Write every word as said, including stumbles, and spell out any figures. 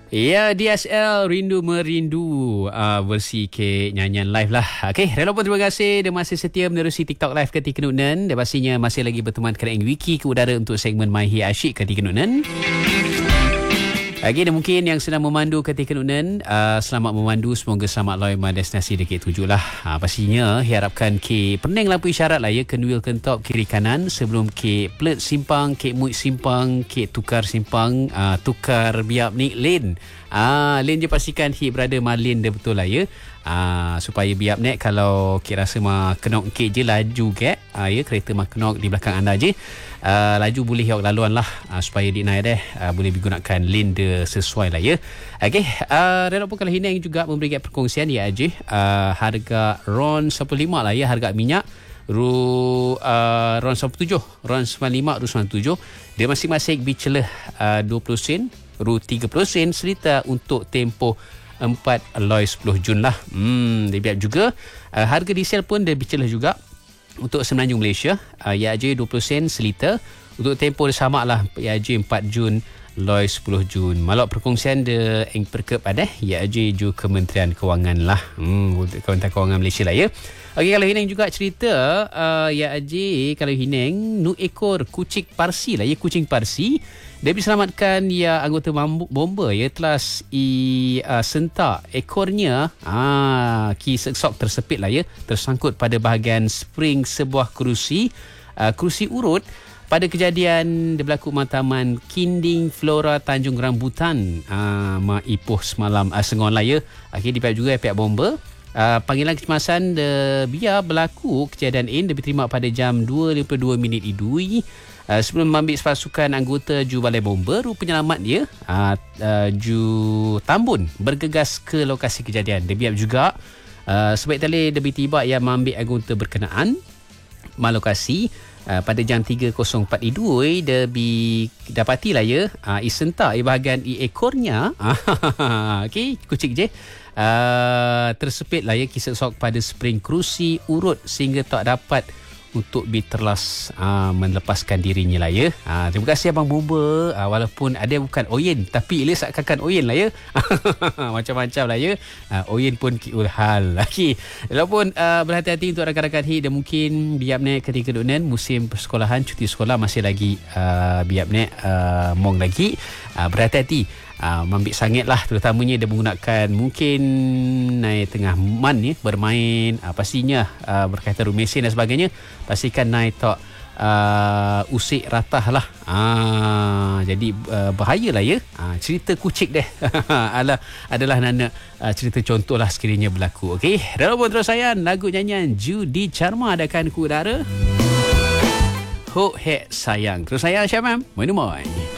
Ya, D S L Rindu Merindu uh, versi ke nyanyian live lah. Okey, rela pun terima kasih dan masih setia menerusi TikTok live ketika Nunan dan pastinya masih lagi berteman dengan Wiki ke udara untuk segmen My Hi Asyik ketika Nunan. Lagi dan mungkin yang sedang memandu ketika Nunan, uh, selamat memandu, semoga selamat lawai destinasi dekat tujuh lah. Uh, pastinya harapkan ke pening lampu isyarat lah ya, kenwil kentop kiri kanan sebelum ke plate simpang, ke muit simpang, ke tukar simpang, uh, tukar biap ni lane. Ah, lane je pastikan hit berada malin dia betul lah ya. Ah, supaya biap nek kalau ke rasa mah kenok ke je laju ke, ah, ya kereta mah kenok di belakang anda je. Uh, laju boleh hok laluan lah uh, supaya di naik deh uh, boleh digunakan lane dia sesuai lah ya. Okey, uh, Redok pun kalau Hineng juga memberikan perkongsian ya Ajih, uh, harga RON sembilan puluh lima lah ya, harga minyak ru uh, RON sembilan puluh tujuh, RON sembilan puluh lima, RON sembilan puluh tujuh. Dia masing-masing bicelah uh, dua puluh sen, ru tiga puluh sen seliter untuk tempoh empat aloi sepuluh Jun lah. Hmm, dia biar juga uh, harga diesel pun dia bicelah juga untuk Semenanjung Malaysia, uh, I A J dua puluh sen seliter. Untuk tempoh dia sama lah, I A J empat Jun, loi sepuluh Jun. Malak perkongsian dia yang perkep ada I A J ju Kementerian Kewangan lah. Hmm, untuk Kementerian Kewangan Malaysia lah ya. Okey, kalau Hineng juga cerita uh, I A J, kalau Hineng nu ekor kucing Parsi lah ya, kucing Parsi. Dia diselamatkan ya anggota bomba ya telah i uh, sentak ekornya ah ki seksok tersepit lah ya, tersangkut pada bahagian spring sebuah kerusi uh, kerusi urut pada kejadian dia berlaku Taman Kinding Flora Tanjung Rambutan ah ma ipoh semalam uh, sengon lah ya. Akhir di pihak juga pihak bomba Uh, panggilan kecemasan de, biar berlaku kejadian ini diterima pada jam dua lima puluh dua minit idui uh, sebelum mengambil pasukan anggota ju balai bomba. Ru penyelamat dia uh, uh, ju Tambun bergegas ke lokasi kejadian. Dia biar juga uh, sebaik tali lebih tiba yang mengambil anggota berkenaan ma lokasi uh, pada jam tiga kosong empat idui dia dapati lah ya uh, isentak i bahagian i ekornya okey kucing je Uh, tersepit lah ya kisah sok pada spring kerusi urut sehingga tak dapat untuk diterlas uh, melepaskan dirinya lah ya. Uh, terima kasih Abang Bomba, uh, walaupun ada bukan oyen tapi ia seakan-akan oyen lah ya. Macam-macam lah ya. Uh, oyen pun kiul hal. Okay. Walaupun uh, berhati-hati untuk rakan-rakan hi dan mungkin biap nek ketika dunan musim persekolahan, cuti sekolah masih lagi uh, biap nek uh, mong lagi. Uh, berhati-hati. Uh, mambik sangat lah, terutamanya dia menggunakan mungkin naik tengah man ya, bermain uh, pastinya uh, berkaitan rumesin dan sebagainya, pastikan naik tak uh, usik ratah lah uh, jadi uh, bahaya lah ya. uh, cerita kucing deh adalah, adalah nana uh, cerita contoh lah sekiranya berlaku. Okey, dalam pun terus sayang lagu nyanyian Judi Charma adakan ku udara Ho Hek Sayang. Terus sayang Syamam Moin Moin.